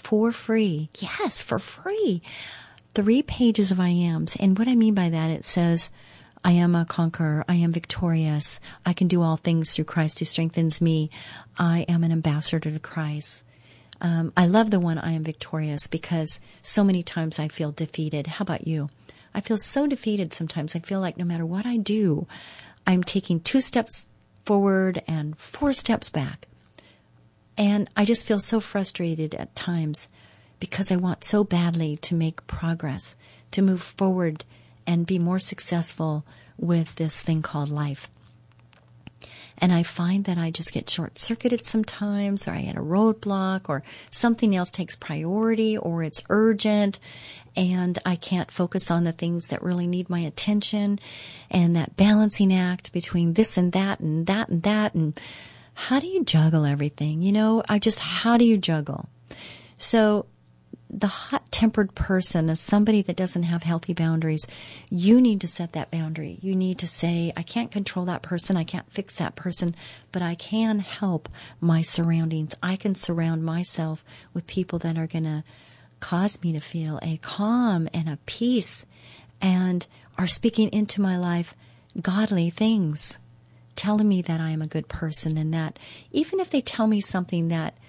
for free. Yes, for free. 3 pages of I ams. And what I mean by that, it says, I am a conqueror. I am victorious. I can do all things through Christ who strengthens me. I am an ambassador to Christ. I love the one I am victorious because so many times I feel defeated. How about you? I feel so defeated sometimes. I feel like no matter what I do, I'm taking 2 steps forward and 4 steps back. And I just feel so frustrated at times because I want so badly to make progress, to move forward and be more successful with this thing called life. And I find that I just get short-circuited sometimes, or I hit a roadblock, or something else takes priority, or it's urgent, and I can't focus on the things that really need my attention, and that balancing act between this and that and that and that, and how do you juggle everything? How do you juggle? So the hot-tempered person is somebody that doesn't have healthy boundaries. You need to set that boundary. You need to say, I can't control that person. I can't fix that person, but I can help my surroundings. I can surround myself with people that are going to cause me to feel a calm and a peace and are speaking into my life godly things, telling me that I am a good person, and that even if they tell me something that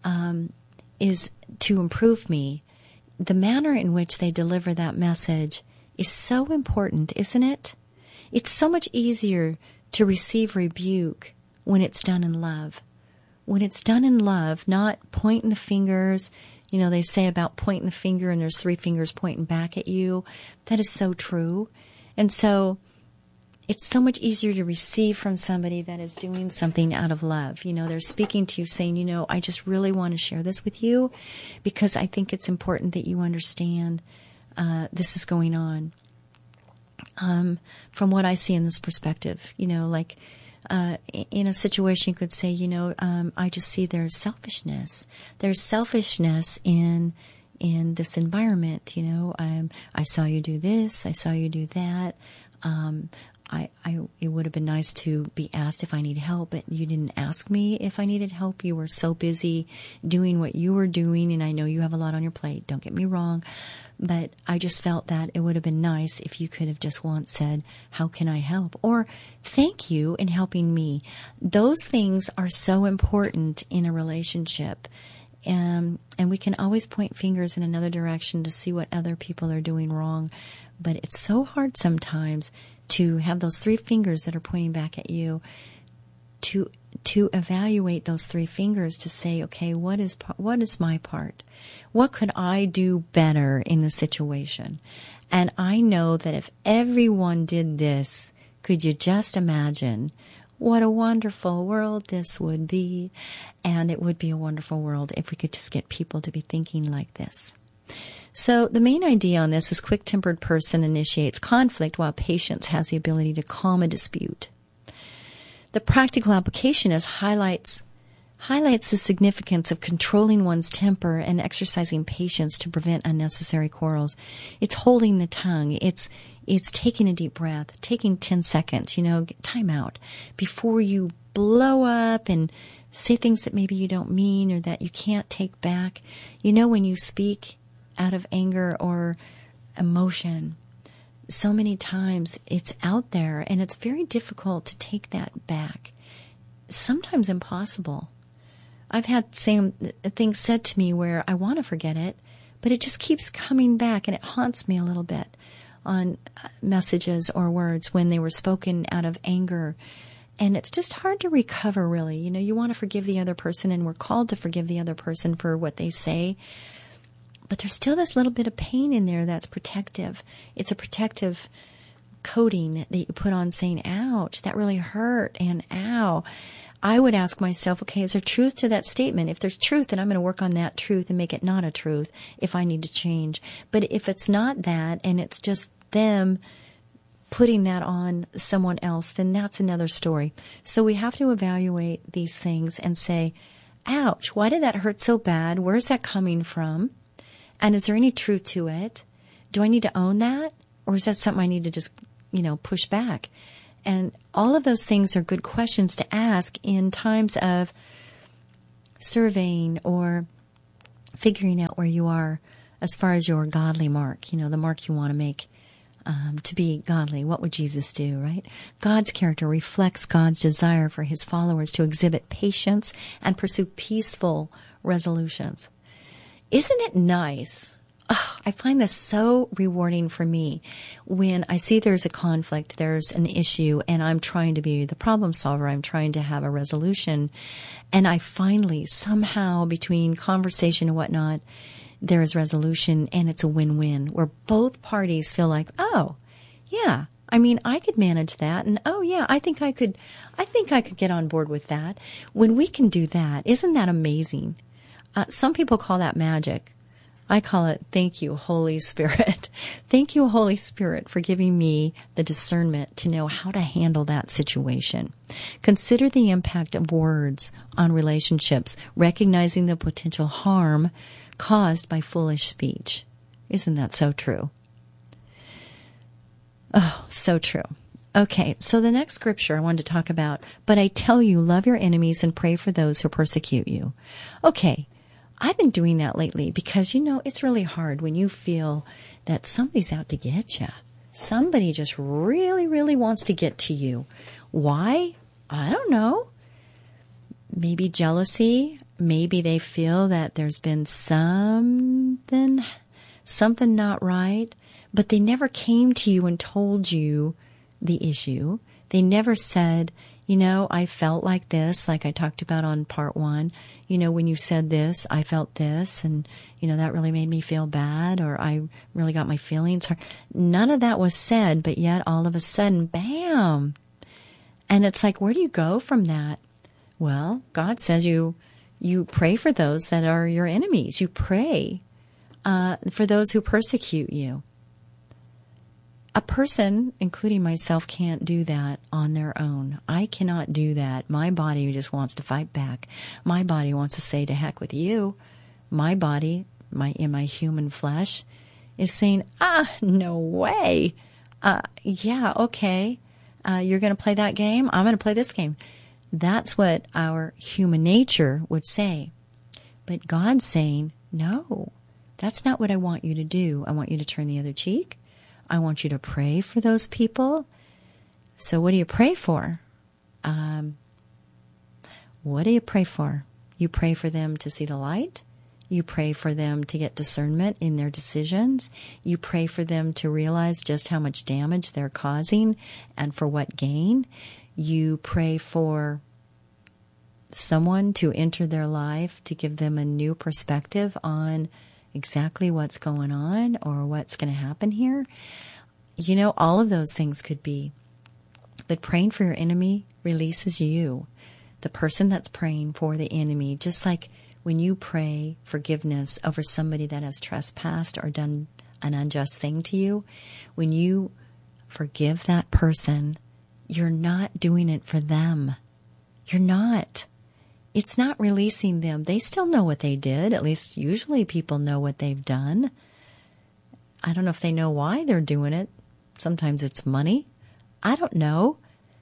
is to improve me, the manner in which they deliver that message is so important, isn't it? It's so much easier to receive rebuke when it's done in love. When it's done in love, not pointing the fingers. They say about pointing the finger and there's 3 fingers pointing back at you. That is so true. And so it's so much easier to receive from somebody that is doing something out of love. They're speaking to you saying, I just really want to share this with you because I think it's important that you understand this is going on. From what I see in this perspective, in a situation you could say, I just see there's selfishness. There's selfishness in this environment. I saw you do this. I saw you do that. It would have been nice to be asked if I need help, but you didn't ask me if I needed help. You were so busy doing what you were doing, and I know you have a lot on your plate. Don't get me wrong, but I just felt that it would have been nice if you could have just once said, how can I help? Or thank you in helping me. Those things are so important in a relationship. And we can always point fingers in another direction to see what other people are doing wrong. But it's so hard sometimes to have those 3 fingers that are pointing back at you, to evaluate those 3 fingers to say, okay, what is my part? What could I do better in the situation? And I know that if everyone did this, could you just imagine what a wonderful world this would be? And it would be a wonderful world if we could just get people to be thinking like this. So the main idea on this is quick-tempered person initiates conflict while patience has the ability to calm a dispute. The practical application highlights the significance of controlling one's temper and exercising patience to prevent unnecessary quarrels. It's holding the tongue. It's taking a deep breath, taking 10 seconds, time out before you blow up and say things that maybe you don't mean or that you can't take back. When you speak out of anger or emotion, so many times it's out there and it's very difficult to take that back. Sometimes impossible. I've had same things said to me where I want to forget it, but it just keeps coming back and it haunts me a little bit on messages or words when they were spoken out of anger. And it's just hard to recover, really. You want to forgive the other person, and we're called to forgive the other person for what they say. But there's still this little bit of pain in there that's protective. It's a protective coating that you put on saying, ouch, that really hurt, and ow. I would ask myself, okay, is there truth to that statement? If there's truth, then I'm going to work on that truth and make it not a truth if I need to change. But if it's not that, and it's just them putting that on someone else, then that's another story. So we have to evaluate these things and say, ouch, why did that hurt so bad? Where's that coming from? And is there any truth to it? Do I need to own that? Or is that something I need to just, push back? And all of those things are good questions to ask in times of surveying or figuring out where you are as far as your godly mark, the mark you want to make to be godly. What would Jesus do, right? God's character reflects God's desire for his followers to exhibit patience and pursue peaceful resolutions. Isn't it nice? Oh, I find this so rewarding for me when I see there's a conflict, there's an issue, and I'm trying to be the problem solver. I'm trying to have a resolution. And I finally, somehow, between conversation and whatnot, there is resolution, and it's a win-win where both parties feel like, oh, yeah, I could manage that. And oh, yeah, I think I could get on board with that. When we can do that, isn't that amazing? Some people call that magic. I call it, thank you, Holy Spirit. Thank you, Holy Spirit, for giving me the discernment to know how to handle that situation. Consider the impact of words on relationships, recognizing the potential harm caused by foolish speech. Isn't that so true? Oh, so true. Okay, so the next scripture I wanted to talk about, but I tell you, love your enemies and pray for those who persecute you. Okay, I've been doing that lately because, it's really hard when you feel that somebody's out to get you. Somebody just really, really wants to get to you. Why? I don't know. Maybe jealousy. Maybe they feel that there's been something not right, but they never came to you and told you the issue. They never said, I felt like this, like I talked about on part 1. When you said this, I felt this, and, that really made me feel bad, or I really got my feelings hurt. None of that was said, but yet all of a sudden, bam. And it's like, where do you go from that? Well, God says you pray for those that are your enemies. You pray for those who persecute you. A person, including myself, can't do that on their own. I cannot do that. My body just wants to fight back. My body wants to say, to heck with you. My body, in my human flesh, is saying, no way. Yeah, okay. You're going to play that game? I'm going to play this game. That's what our human nature would say. But God's saying, no, that's not what I want you to do. I want you to turn the other cheek. I want you to pray for those people. So what do you pray for? What do you pray for? You pray for them to see the light. You pray for them to get discernment in their decisions. You pray for them to realize just how much damage they're causing and for what gain. You pray for someone to enter their life to give them a new perspective on exactly what's going on or what's going to happen here. All of those things could be. But praying for your enemy releases you, the person that's praying for the enemy. Just like when you pray forgiveness over somebody that has trespassed or done an unjust thing to you, when you forgive that person, you're not doing it for them. You're not. It's not releasing them. They still know what they did. At least usually people know what they've done. I don't know if they know why they're doing it. Sometimes it's money. I don't know.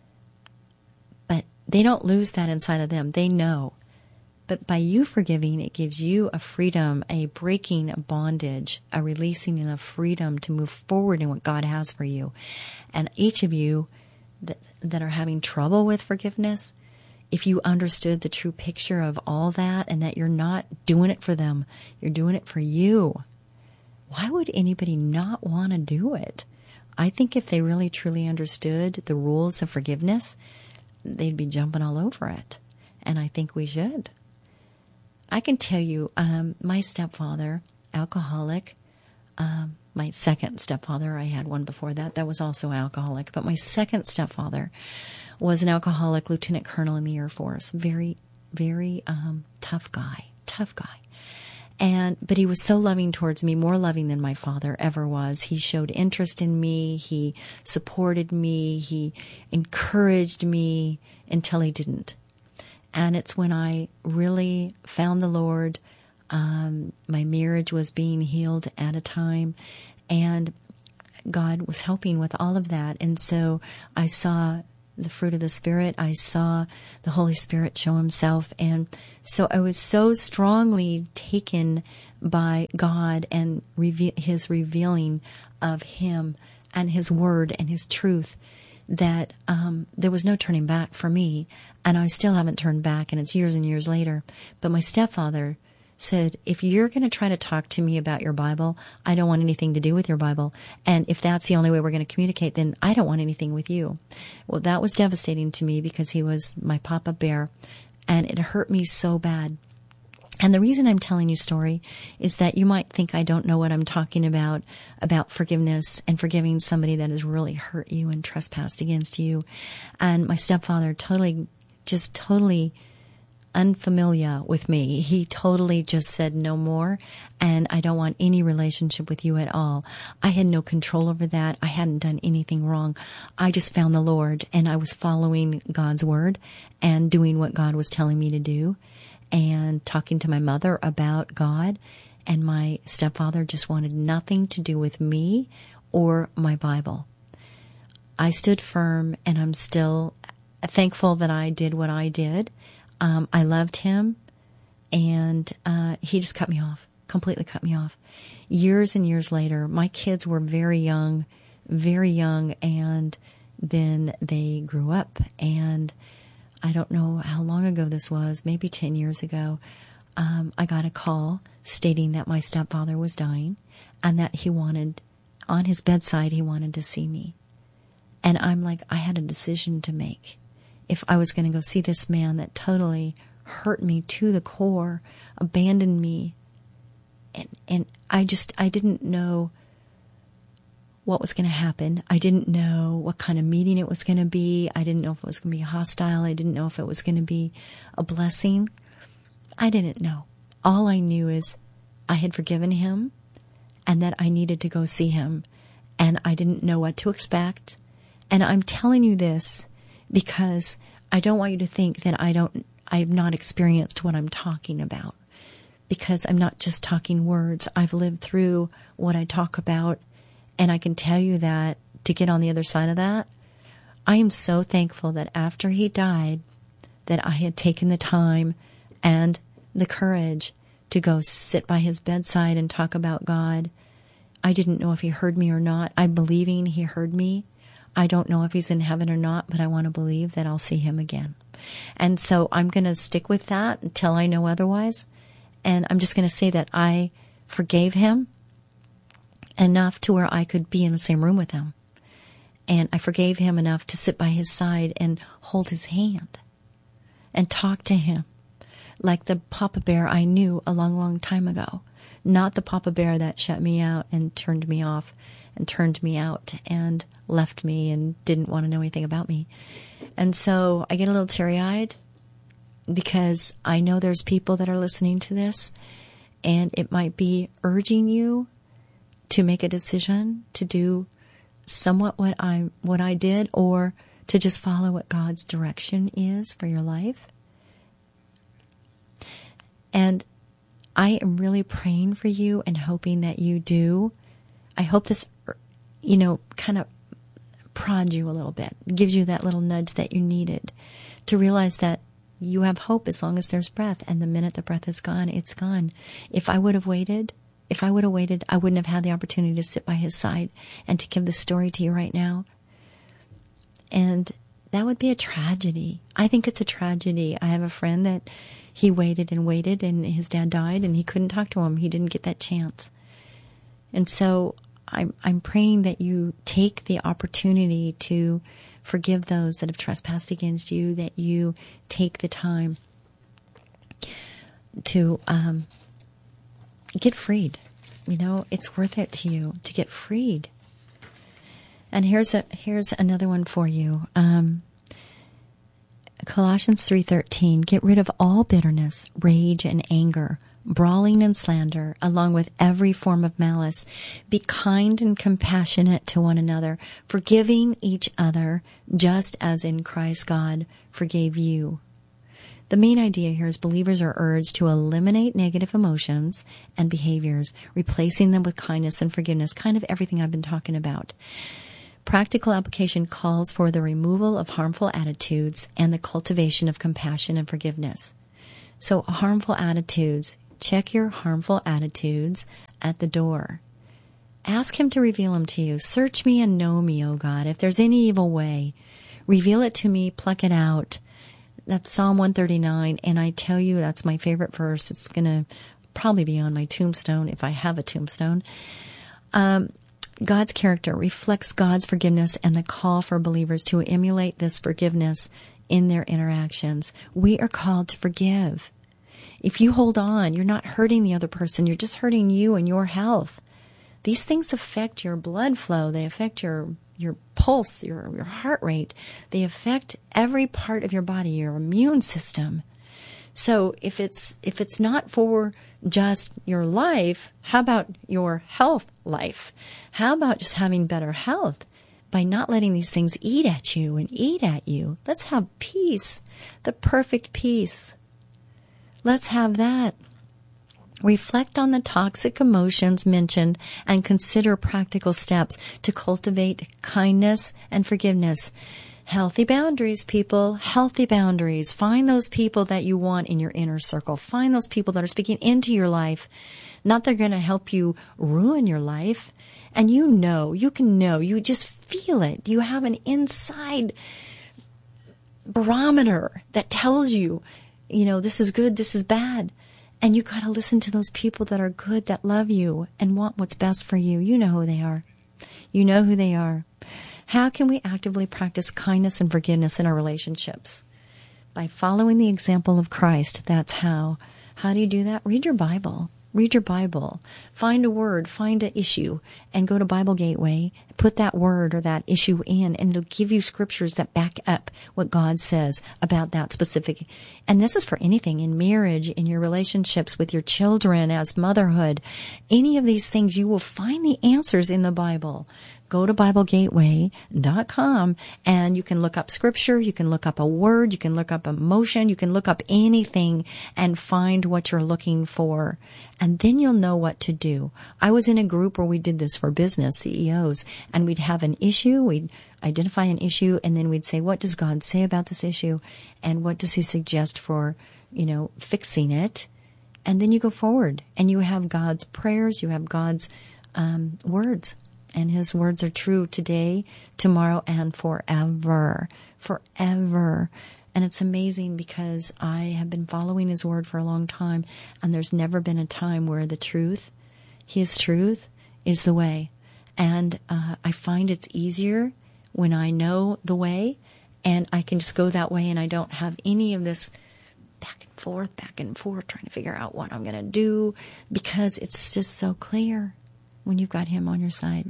But they don't lose that inside of them. They know. But by you forgiving, it gives you a freedom, a breaking of bondage, a releasing and a freedom to move forward in what God has for you. And each of you that are having trouble with forgiveness, if you understood the true picture of all that and that you're not doing it for them, you're doing it for you, why would anybody not want to do it? I think if they really truly understood the rules of forgiveness, they'd be jumping all over it. And I think we should. I can tell you, my stepfather, alcoholic, my second stepfather, I had one before that was also alcoholic, but my second stepfather was an alcoholic lieutenant colonel in the Air Force. Very, very tough guy. But he was so loving towards me, more loving than my father ever was. He showed interest in me. He supported me. He encouraged me until he didn't. And it's when I really found the Lord, my marriage was being healed at a time, and God was helping with all of that. And so I saw the fruit of the Spirit. I saw the Holy Spirit show himself. And so I was so strongly taken by God and his revealing of him and his word and his truth that there was no turning back for me. And I still haven't turned back, and it's years and years later. But my stepfather said, if you're going to try to talk to me about your Bible, I don't want anything to do with your Bible. And if that's the only way we're going to communicate, then I don't want anything with you. Well, that was devastating to me because he was my Papa Bear, and it hurt me so bad. And the reason I'm telling you story is that you might think I don't know what I'm talking about forgiveness and forgiving somebody that has really hurt you and trespassed against you. And my stepfather totally unfamiliar with me. He totally just said no more, and I don't want any relationship with you at all. I had no control over that. I hadn't done anything wrong. I just found the Lord, and I was following God's word and doing what God was telling me to do and talking to my mother about God. And my stepfather just wanted nothing to do with me or my Bible. I stood firm, and I'm still thankful that I did what I did. I loved him, and he just cut me off, completely cut me off. Years and years later, my kids were very young, and then they grew up. And I don't know how long ago this was, maybe 10 years ago, I got a call stating that my stepfather was dying and that he wanted, on his bedside, he wanted to see me. And I'm like, I had a decision to make. If I was going to go see this man that totally hurt me to the core, abandoned me, and I didn't know what was going to happen. I didn't know what kind of meeting it was going to be. I didn't know if it was going to be hostile. I didn't know if it was going to be a blessing. I didn't know. All I knew is I had forgiven him and that I needed to go see him, and I didn't know what to expect. And I'm telling you this because I don't want you to think that I've not experienced what I'm talking about, because I'm not just talking words. I've lived through what I talk about, and I can tell you that to get on the other side of that, I am so thankful that after he died, that I had taken the time and the courage to go sit by his bedside and talk about God. I didn't know if he heard me or not. I'm believing he heard me. I don't know if he's in heaven or not, but I want to believe that I'll see him again. And so I'm going to stick with that until I know otherwise. And I'm just going to say that I forgave him enough to where I could be in the same room with him. And I forgave him enough to sit by his side and hold his hand and talk to him like the Papa Bear I knew a long, long time ago. Not the Papa Bear that shut me out and turned me off and turned me out and left me and didn't want to know anything about me. And so I get a little teary-eyed because I know there's people that are listening to this, and it might be urging you to make a decision to do somewhat what I did, or to just follow what God's direction is for your life. And I am really praying for you and hoping that you do. I hope this, kind of prods you a little bit, gives you that little nudge that you needed to realize that you have hope as long as there's breath. And the minute the breath is gone, it's gone. If I would have waited, I wouldn't have had the opportunity to sit by his side and to give the story to you right now. And that would be a tragedy. I think it's a tragedy. I have a friend that he waited and waited, and his dad died, and he couldn't talk to him. He didn't get that chance. And so I'm praying that you take the opportunity to forgive those that have trespassed against you, that you take the time to get freed. It's worth it to you to get freed. And here's another one for you. Colossians 3:13, get rid of all bitterness, rage, and anger, brawling and slander, along with every form of malice. Be kind and compassionate to one another, forgiving each other, just as in Christ God forgave you. The main idea here is believers are urged to eliminate negative emotions and behaviors, replacing them with kindness and forgiveness, kind of everything I've been talking about. Practical application calls for the removal of harmful attitudes and the cultivation of compassion and forgiveness. So harmful attitudes, check your harmful attitudes at the door. Ask him to reveal them to you. Search me and know me, O God. If there's any evil way, reveal it to me, pluck it out. That's Psalm 139, and I tell you, that's my favorite verse. It's going to probably be on my tombstone if I have a tombstone. God's character reflects God's forgiveness and the call for believers to emulate this forgiveness in their interactions. We are called to forgive. If you hold on, you're not hurting the other person. You're just hurting you and your health. These things affect your blood flow. They affect your pulse, your heart rate. They affect every part of your body, your immune system. So if it's not for just your life, how about your health life? How about just having better health by not letting these things eat at you and eat at you? Let's have peace, the perfect peace. Let's have that. Reflect on the toxic emotions mentioned and consider practical steps to cultivate kindness and forgiveness. Healthy boundaries, people. Healthy boundaries. Find those people that you want in your inner circle. Find those people that are speaking into your life. Not they're going to help you ruin your life. And you can know. You just feel it. You have an inside barometer that tells you, this is good, this is bad. And you got to listen to those people that are good, that love you and want what's best for you. You know who they are. You know who they are. How can we actively practice kindness and forgiveness in our relationships? By following the example of Christ. That's how. How do you do that? Read your Bible. Read your Bible. Find a word, find an issue, and go to Bible Gateway. Put that word or that issue in, and it'll give you scriptures that back up what God says about that specific. And this is for anything in marriage, in your relationships with your children, as motherhood. Any of these things, you will find the answers in the Bible. Go to BibleGateway.com and you can look up scripture, you can look up a word, you can look up emotion, you can look up anything and find what you're looking for. And then you'll know what to do. I was in a group where we did this for business CEOs, and we'd have an issue, we'd identify an issue, and then we'd say, what does God say about this issue? And what does he suggest for, fixing it? And then you go forward and you have God's prayers, you have God's words. And his words are true today, tomorrow, and forever. Forever. And it's amazing because I have been following his word for a long time, and there's never been a time where the truth, his truth, is the way. And I find it's easier when I know the way, and I can just go that way, and I don't have any of this back and forth, trying to figure out what I'm going to do, because it's just so clear when you've got him on your side.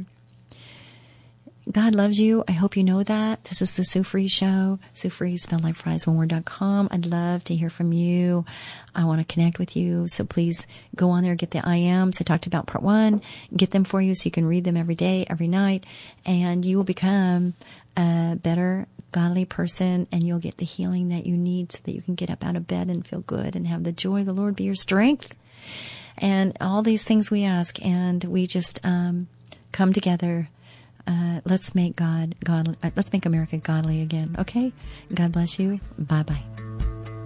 God loves you. I hope you know that. This is the Sue Fries Show. Sue Fries, spelled like fries, oneword.com. I'd love to hear from you. I want to connect with you. So please go on there, get the IMs. I talked about part 1. Get them for you so you can read them every day, every night. And you will become a better, godly person, and you'll get the healing that you need so that you can get up out of bed and feel good and have the joy of the Lord be your strength. And all these things we ask, and we just come together. Let's make America godly again. Okay? God bless you. Bye-bye.